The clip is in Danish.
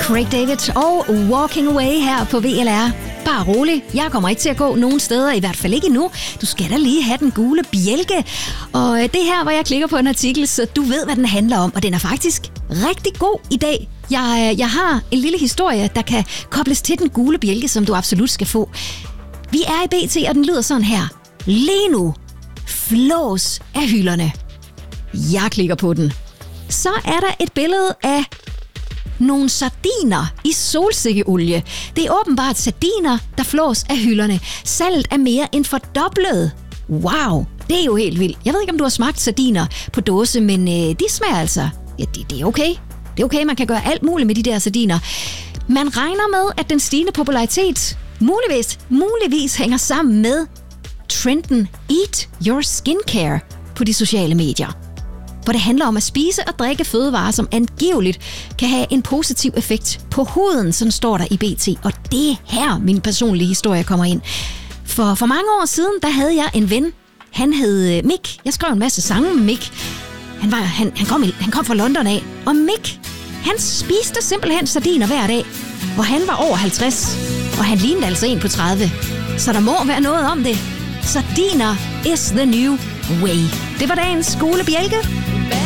Craig David og Walking Away her på VLR. Bare rolig, jeg kommer ikke til at gå nogen steder, i hvert fald ikke endnu. Du skal da lige have den gule bjælke. Og det her, hvor jeg klikker på en artikel, så du ved, hvad den handler om. Og den er faktisk rigtig god i dag. Jeg har en lille historie, der kan kobles til den gule bjælke, som du absolut skal få. Vi er i BT, og den lyder sådan her. Lige nu flås af hylderne. Jeg klikker på den. Så er der et billede af nogle sardiner i solsikkeolie. Det er åbenbart sardiner, der flås af hylderne. Salget er mere end fordoblet. Wow, det er jo helt vildt. Jeg ved ikke, om du har smagt sardiner på dåse, men de smager altså. Ja, det er okay. Det er okay, man kan gøre alt muligt med de der sardiner. Man regner med, at den stigende popularitet muligvis hænger sammen med trenden Eat Your Skincare på de sociale medier. Hvor det handler om at spise og drikke fødevarer, som angiveligt kan have en positiv effekt på huden, sådan står der i BT. Og det er her, min personlige historie kommer ind. For mange år siden, der havde jeg en ven. Han hed Mick. Jeg skrev en masse sange med Mick. Han kom fra London af. Og Mick, han spiste simpelthen sardiner hver dag. Og han var over 50. Og han lignede altså en på 30. Så der må være noget om det. Sardiner is the new way. Det var dagens gule bjælke.